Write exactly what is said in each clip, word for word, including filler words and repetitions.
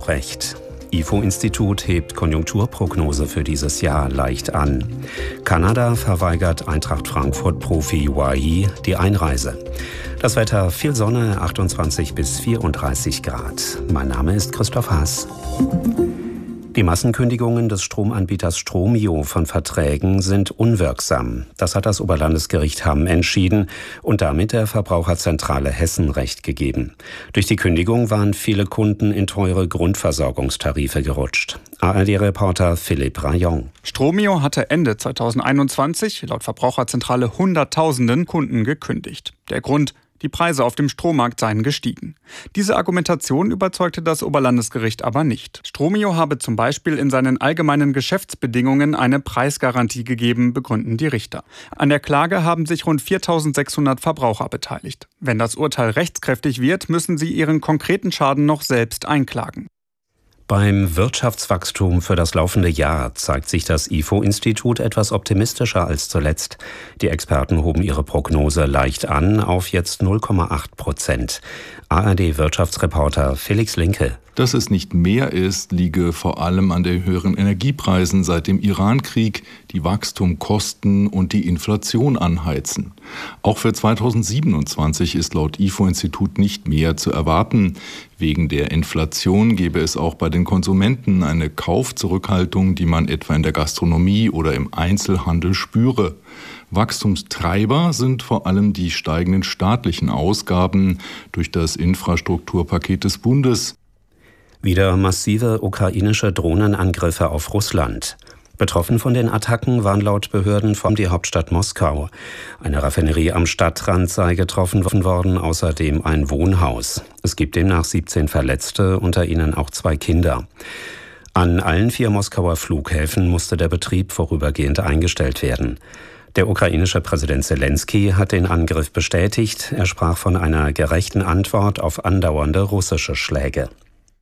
Recht. I F O-Institut hebt Konjunkturprognose für dieses Jahr leicht an. Kanada verweigert Eintracht Frankfurt-Profi Wahi die Einreise. Das Wetter: viel Sonne, achtundzwanzig bis vierunddreißig Grad. Mein Name ist Christoph Haas. Die Massenkündigungen des Stromanbieters Stromio von Verträgen sind unwirksam. Das hat das Oberlandesgericht Hamm entschieden und damit der Verbraucherzentrale Hessen Recht gegeben. Durch die Kündigung waren viele Kunden in teure Grundversorgungstarife gerutscht. A R D-Reporter Philipp Rayon. Stromio hatte Ende zweitausendeinundzwanzig laut Verbraucherzentrale Hunderttausenden Kunden gekündigt. Der Grund: die Preise auf dem Strommarkt seien gestiegen. Diese Argumentation überzeugte das Oberlandesgericht aber nicht. Stromio habe zum Beispiel in seinen allgemeinen Geschäftsbedingungen eine Preisgarantie gegeben, begründen die Richter. An der Klage haben sich rund viertausendsechshundert Verbraucher beteiligt. Wenn das Urteil rechtskräftig wird, müssen sie ihren konkreten Schaden noch selbst einklagen. Beim Wirtschaftswachstum für das laufende Jahr zeigt sich das I F O-Institut etwas optimistischer als zuletzt. Die Experten hoben ihre Prognose leicht an auf jetzt null Komma acht Prozent. A R D-Wirtschaftsreporter Felix Linke. Dass es nicht mehr ist, liege vor allem an den höheren Energiepreisen seit dem Irankrieg, die Wachstum kosten und die Inflation anheizen. Auch für zweitausendsiebenundzwanzig ist laut I F O-Institut nicht mehr zu erwarten. Wegen der Inflation gebe es auch bei den Konsumenten eine Kaufzurückhaltung, die man etwa in der Gastronomie oder im Einzelhandel spüre. Wachstumstreiber sind vor allem die steigenden staatlichen Ausgaben durch das Infrastrukturpaket des Bundes. Wieder massive ukrainische Drohnenangriffe auf Russland. Betroffen von den Attacken waren laut Behörden vor allem die Hauptstadt Moskau. Eine Raffinerie am Stadtrand sei getroffen worden, außerdem ein Wohnhaus. Es gibt demnach siebzehn Verletzte, unter ihnen auch zwei Kinder. An allen vier Moskauer Flughäfen musste der Betrieb vorübergehend eingestellt werden. Der ukrainische Präsident Selenskyj hat den Angriff bestätigt. Er sprach von einer gerechten Antwort auf andauernde russische Schläge.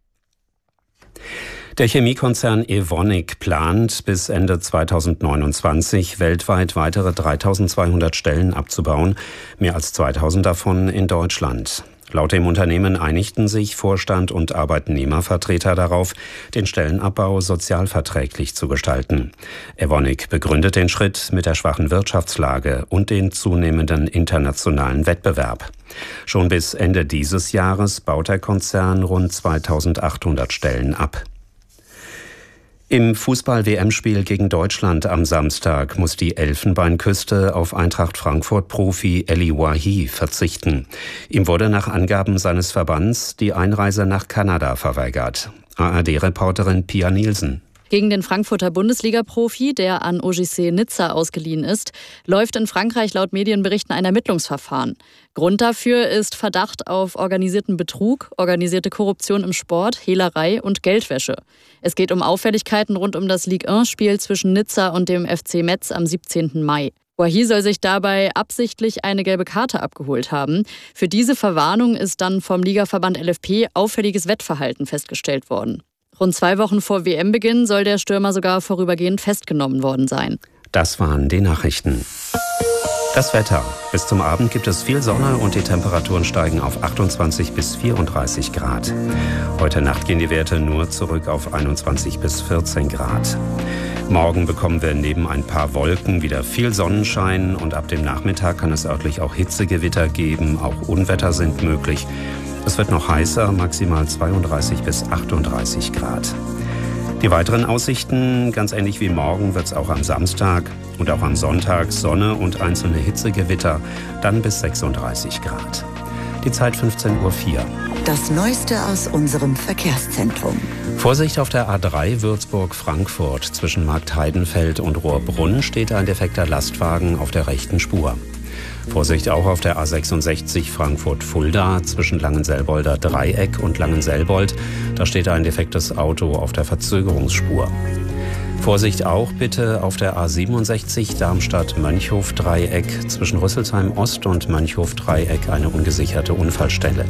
Der Chemiekonzern Evonik plant, bis Ende zweitausendneunundzwanzig weltweit weitere dreitausendzweihundert Stellen abzubauen, mehr als zweitausend davon in Deutschland. Laut dem Unternehmen einigten sich Vorstand und Arbeitnehmervertreter darauf, den Stellenabbau sozialverträglich zu gestalten. Evonik begründet den Schritt mit der schwachen Wirtschaftslage und den zunehmenden internationalen Wettbewerb. Schon bis Ende dieses Jahres baut der Konzern rund zweitausendachthundert Stellen ab. Im Fußball-W M-Spiel gegen Deutschland am Samstag muss die Elfenbeinküste auf Eintracht Frankfurt-Profi Ellie Wahi verzichten. Ihm wurde nach Angaben seines Verbands die Einreise nach Kanada verweigert. A R D-Reporterin Pia Nielsen. Gegen den Frankfurter Bundesliga-Profi, der an O G C Nizza ausgeliehen ist, läuft in Frankreich laut Medienberichten ein Ermittlungsverfahren. Grund dafür ist Verdacht auf organisierten Betrug, organisierte Korruption im Sport, Hehlerei und Geldwäsche. Es geht um Auffälligkeiten rund um das Ligue eins Spiel zwischen Nizza und dem F C Metz am siebzehnten Mai. Wahi soll sich dabei absichtlich eine gelbe Karte abgeholt haben. Für diese Verwarnung ist dann vom Ligaverband L F P auffälliges Wettverhalten festgestellt worden. Rund zwei Wochen vor W M-Beginn soll der Stürmer sogar vorübergehend festgenommen worden sein. Das waren die Nachrichten. Das Wetter. Bis zum Abend gibt es viel Sonne und die Temperaturen steigen auf achtundzwanzig bis vierunddreißig Grad. Heute Nacht gehen die Werte nur zurück auf einundzwanzig bis vierzehn Grad. Morgen bekommen wir neben ein paar Wolken wieder viel Sonnenschein und ab dem Nachmittag kann es örtlich auch Hitzegewitter geben, auch Unwetter sind möglich. Es wird noch heißer, maximal zweiunddreißig bis achtunddreißig Grad. Die weiteren Aussichten: ganz ähnlich wie morgen wird es auch am Samstag und auch am Sonntag Sonne und einzelne Hitzegewitter, dann bis sechsunddreißig Grad. Die Zeit fünfzehn Uhr vier. Das Neueste aus unserem Verkehrszentrum. Vorsicht auf der A drei Würzburg-Frankfurt. Zwischen Marktheidenfeld und Rohrbrunn steht ein defekter Lastwagen auf der rechten Spur. Vorsicht auch auf der A sechsundsechzig Frankfurt-Fulda zwischen Langenselbolder Dreieck und Langenselbold. Da steht ein defektes Auto auf der Verzögerungsspur. Vorsicht auch bitte auf der A siebenundsechzig Darmstadt-Mönchhof-Dreieck zwischen Rüsselsheim Ost und Mönchhof-Dreieck eine ungesicherte Unfallstelle.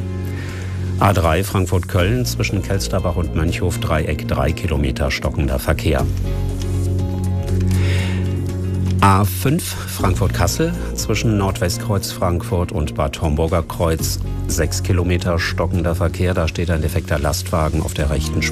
A drei Frankfurt-Köln zwischen Kelsterbach und Mönchhof-Dreieck drei Kilometer stockender Verkehr. A fünf Frankfurt-Kassel zwischen Nordwestkreuz Frankfurt und Bad Homburger Kreuz sechs Kilometer stockender Verkehr. Da steht ein defekter Lastwagen auf der rechten Spur.